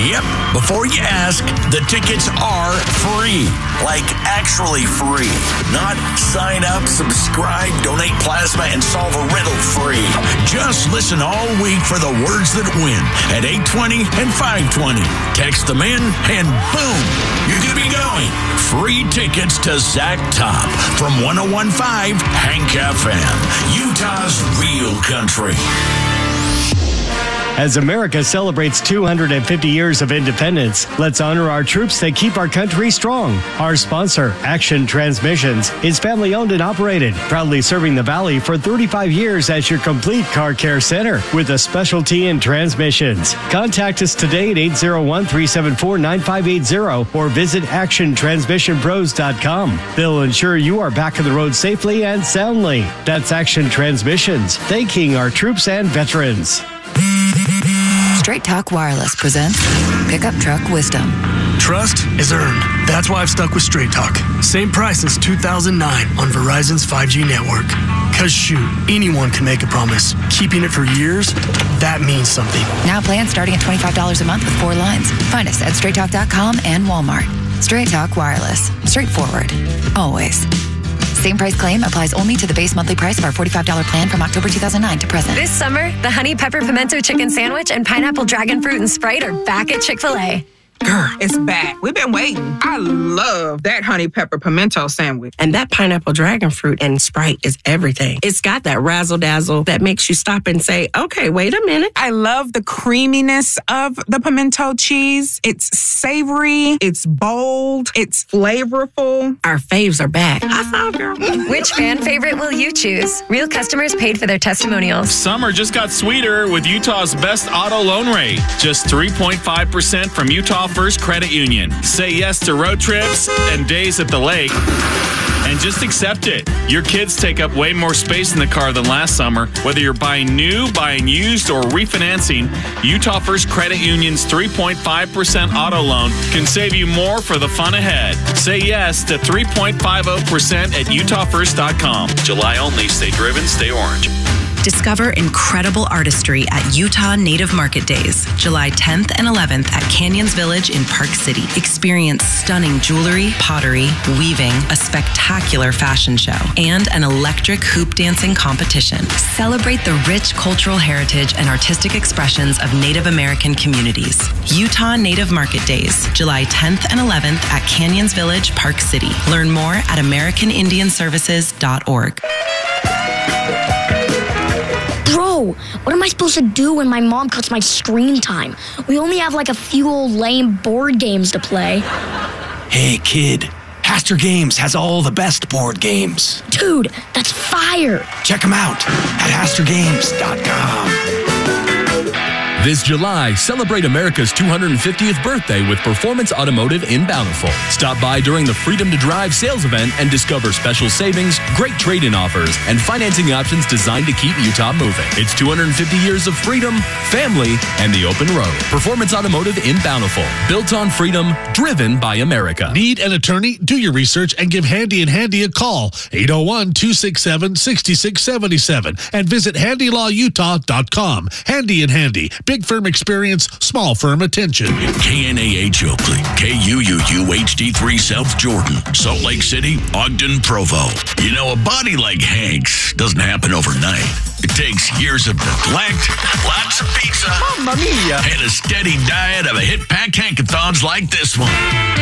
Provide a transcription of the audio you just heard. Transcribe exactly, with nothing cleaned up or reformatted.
Yep, before you ask, the tickets are free. Like, actually free. Not sign up, subscribe, donate plasma, and solve a riddle free. Just listen all week for the words that win at eight twenty and five twenty. Text them in, and boom, you could be going. Free tickets to Zach Top from one oh one point five Hank F M, Utah's real country. As America celebrates two hundred fifty years of independence, let's honor our troops that keep our country strong. Our sponsor, Action Transmissions, is family-owned and operated, proudly serving the Valley for thirty-five years as your complete car care center with a specialty in transmissions. Contact us today at eight oh one, three seven four, nine five eight zero or visit action transmission pros dot com. They'll ensure you are back on the road safely and soundly. That's Action Transmissions, thanking our troops and veterans. Straight Talk Wireless presents Pickup Truck Wisdom. Trust is earned. That's why I've stuck with Straight Talk. Same price since two thousand nine on Verizon's five G network. Cause shoot, anyone can make a promise. Keeping it for years, that means something. Now plans starting at twenty-five dollars a month with four lines. Find us at straight talk dot com and Walmart. Straight Talk Wireless. Straightforward. Always. Same price claim applies only to the base monthly price of our forty-five dollars plan from October two thousand nine to present. This summer, the Honey Pepper Pimento Chicken Sandwich and Pineapple Dragon Fruit and Sprite are back at Chick-fil-A. Girl, it's back. We've been waiting. I love that honey pepper pimento sandwich. And that pineapple dragon fruit and Sprite is everything. It's got that razzle dazzle that makes you stop and say, okay, wait a minute. I love the creaminess of the pimento cheese. It's savory. It's bold. It's flavorful. Our faves are back. I saw, girl. Which fan favorite will you choose? Real customers paid for their testimonials. Summer just got sweeter with Utah's best auto loan rate. Just three point five percent from Utah First Credit Union. Say yes to road trips and days at the lake. And just accept it. Your kids take up way more space in the car than last summer. Whether you're buying new, buying used, or refinancing, Utah First Credit Union's three point five percent auto loan can save you more for the fun ahead. Say yes to three point five zero percent at utah first dot com. July only. Stay driven, stay orange. Discover incredible artistry at Utah Native Market Days, July tenth and eleventh at Canyons Village in Park City. Experience stunning jewelry, pottery, weaving, a spectacular fashion show, and an electric hoop dancing competition. Celebrate the rich cultural heritage and artistic expressions of Native American communities. Utah Native Market Days, July tenth and eleventh at Canyons Village, Park City. Learn more at american indian services dot org. Bro, what am I supposed to do when my mom cuts my screen time? We only have like a few old lame board games to play. Hey, kid. Haster Games has all the best board games. Dude, that's fire. Check them out at haster games dot com. This July, celebrate America's two hundred fiftieth birthday with Performance Automotive in Bountiful. Stop by during the Freedom to Drive sales event and discover special savings, great trade-in offers, and financing options designed to keep Utah moving. It's two hundred fifty years of freedom, family, and the open road. Performance Automotive in Bountiful. Built on freedom, driven by America. Need an attorney? Do your research and give Handy and Handy a call. eight oh one, two six seven, six six seven seven and visit handy law utah dot com. Handy and Handy. Big firm experience, small firm attention. K N A H Oakley, K U U U H D three South Jordan, Salt Lake City, Ogden, Provo. You know, a body like Hank's doesn't happen overnight. It takes years of neglect, lots of pizza, Mamma mia, and a steady diet of a hit-packed Hankathons like this one.